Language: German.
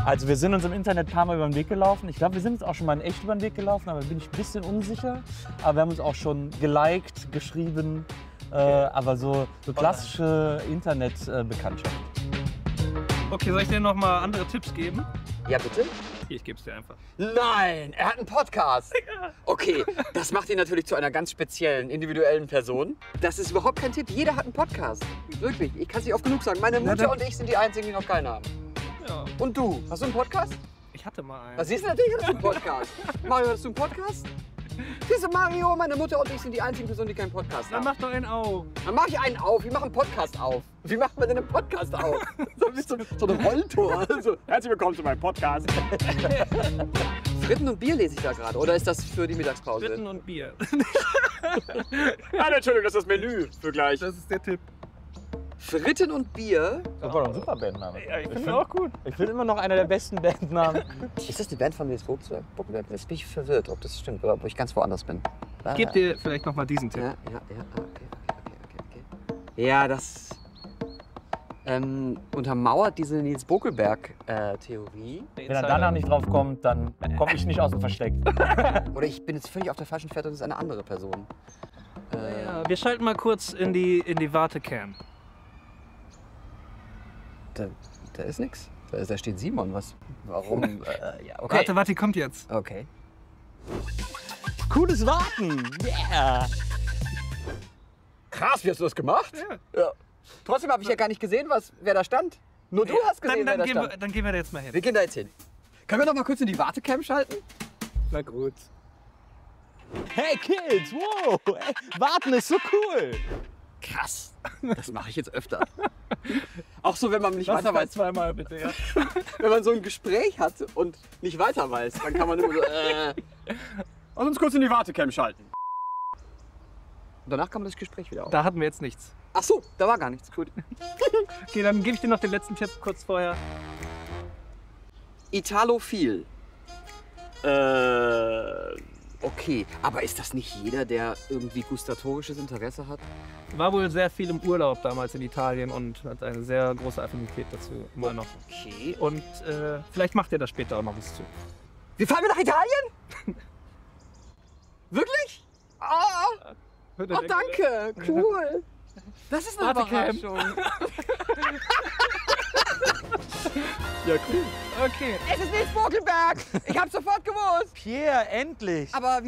Also wir sind uns im Internet ein paar Mal über den Weg gelaufen. Ich glaube, wir sind uns auch schon mal in echt über den Weg gelaufen, aber bin ich ein bisschen unsicher. Aber wir haben uns auch schon geliked, geschrieben. Aber so klassische Internetbekanntschaft. Okay, soll ich dir noch mal andere Tipps geben? Ja, bitte? Hier, ich gebe es dir einfach. Nein, er hat einen Podcast. Okay, das macht ihn natürlich zu einer ganz speziellen, individuellen Person. Das ist überhaupt kein Tipp. Jeder hat einen Podcast. Wirklich, ich kann es nicht oft genug sagen. Meine Mutter und ich sind die Einzigen, die noch keinen haben. Ja. Und du, hast du einen Podcast? Ich hatte mal einen. Was siehst du, natürlich hast du einen Podcast. Mario, hast du einen Podcast? Siehst du, Mario, meine Mutter und ich sind die einzigen Personen, die keinen Podcast Dann haben. mach doch einen auf. Dann mach ich einen auf. Wir machen einen Podcast auf. Wie macht man denn einen Podcast auf? So ein Rolltor. Also, herzlich willkommen zu meinem Podcast. Fritten und Bier lese ich da gerade. Oder ist das für die Mittagspause? Fritten und Bier. Ah, Entschuldigung, das ist das Menü für gleich. Das ist der Tipp. Fritten und Bier. Das war doch ein super Bandname. Ja, ich finde auch gut. Ich finde immer noch einer der besten Bandnamen. Ist das die Band von Nils Buckelberg? Jetzt bin ich verwirrt, ob das stimmt oder ob ich ganz woanders bin. Ich gebe dir vielleicht noch mal diesen Tipp. Ja, okay. Ja, das untermauert diese Nils Buckelberg-Theorie. Wenn er danach nicht drauf kommt, dann komme ich nicht aus dem Versteck. Oder ich bin jetzt völlig auf der falschen Fährte, das ist eine andere Person. Ja, wir schalten mal kurz in die Wartecam. Da ist nix. Da steht Simon. Was? Warum? Ja, okay. Warte, die kommt jetzt. Okay. Cooles Warten! Yeah! Krass, wie hast du das gemacht? Ja. Trotzdem habe ich ja gar nicht gesehen, wer da stand. Nur du hast gesehen, wer da stand. Dann gehen wir da jetzt mal hin. Wir gehen da jetzt hin. Können wir noch mal kurz in die Wartecam schalten? Na gut. Hey Kids, wow! Ey, warten ist so cool! Krass. Das mache ich jetzt öfter. Auch so, wenn man nicht weiter weiß. Zweimal bitte, ja. Wenn man so ein Gespräch hat und nicht weiter weiß, dann kann man immer so, Lass uns kurz in die Wartecam schalten. Und danach kann man das Gespräch wieder auf. Da hatten wir jetzt nichts. Ach so, da war gar nichts. Gut. Okay, dann gebe ich dir noch den letzten Tipp kurz vorher. Italophil. Okay. Aber ist das nicht jeder, der irgendwie gustatorisches Interesse hat? War wohl sehr viel im Urlaub damals in Italien und hat eine sehr große Affinität dazu immer noch. Okay. Und vielleicht macht ihr da später auch noch was zu. Wir fahren nach Italien? Wirklich? Oh, danke. Cool. Das ist eine Wartecam. Überraschung. Ja, cool. Okay. Es ist Nils Buckelberg. Ich hab's sofort gewusst. Pierre, endlich! Aber